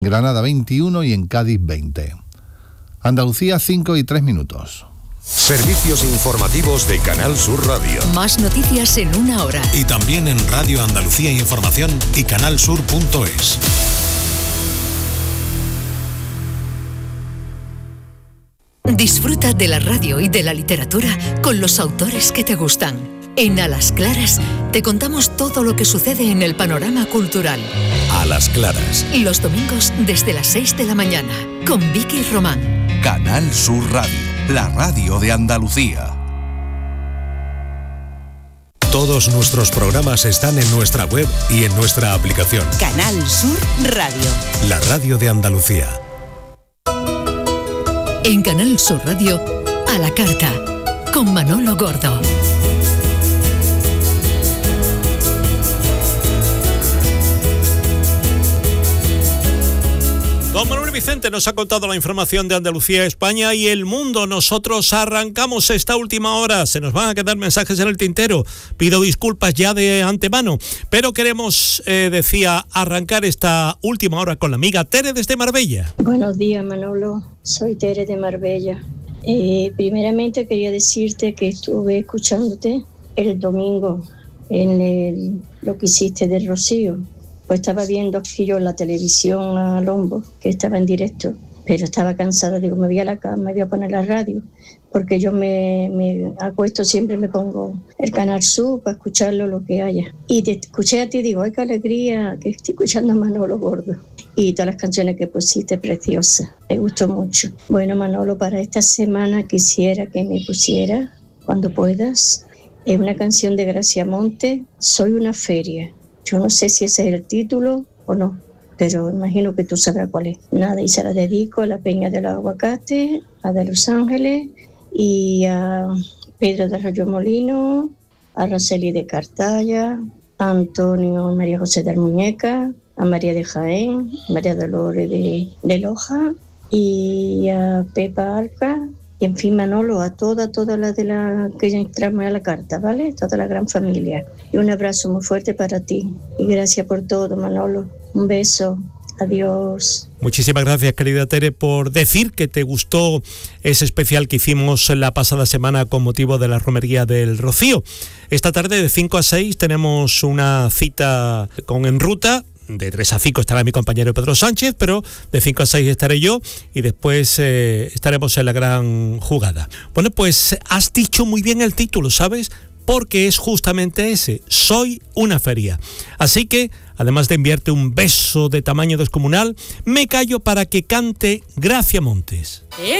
Granada 21 y en Cádiz 20. Andalucía 5 y 3 minutos. Servicios informativos de Canal Sur Radio. Más noticias en una hora. Y también en Radio Andalucía Información y canalsur.es. Disfruta de la radio y de la literatura con los autores que te gustan. En A las Claras te contamos todo lo que sucede en el panorama cultural. A las Claras. Los domingos desde las 6 de la mañana con Vicky Román. Canal Sur Radio, la radio de Andalucía. Todos nuestros programas están en nuestra web y en nuestra aplicación. Canal Sur Radio. La radio de Andalucía. En Canal Sur Radio, A la Carta, con Manolo Gordo. Don Manuel Vicente nos ha contado la información de Andalucía, España y el mundo. Nosotros arrancamos esta última hora. Se nos van a quedar mensajes en el tintero. Pido disculpas ya de antemano, pero queremos, decía, arrancar esta última hora con la amiga Tere desde Marbella. Buenos días, Manolo. Soy Tere de Marbella. Primeramente quería decirte que estuve escuchándote el domingo en lo que hiciste de Rocío. Pues estaba viendo aquí yo en la televisión a Lombo, que estaba en directo, pero estaba cansada. Digo, me voy a la cama, me voy a poner la radio, porque yo me acuesto, siempre me pongo el Canal Sur para escucharlo lo que haya. Y te escuché a ti y digo, ¡ay, qué alegría! Que estoy escuchando a Manolo Gordo. Y todas las canciones que pusiste, preciosas. Me gustó mucho. Bueno, Manolo, para esta semana quisiera que me pusiera, cuando puedas, una canción de Gracia Monte, Soy una feria. Yo no sé si ese es el título o no, pero imagino que tú sabrás cuál es. Nada, y se la dedico a la Peña de los Aguacates, a de Los Ángeles y a Pedro de Arroyo Molino, a Roseli de Cartaya, a Antonio María José de Almuñeca, a María de Jaén, a María Dolores de Loja y a Pepa Alca. Y en fin, Manolo, a toda la de la que ya entramos a la carta, ¿vale? Toda la gran familia. Y un abrazo muy fuerte para ti. Y gracias por todo, Manolo. Un beso. Adiós. Muchísimas gracias, querida Tere, por decir que te gustó ese especial que hicimos la pasada semana con motivo de la romería del Rocío. Esta tarde de 5 a 6 tenemos una cita con En Ruta. De 3 a 5 estará mi compañero Pedro Sánchez, pero de 5 a 6 estaré yo y después estaremos en la gran jugada. Bueno, pues has dicho muy bien el título, ¿sabes? Porque es justamente ese, Soy una feria. Así que, además de enviarte un beso de tamaño descomunal, me callo para que cante Gracia Montes.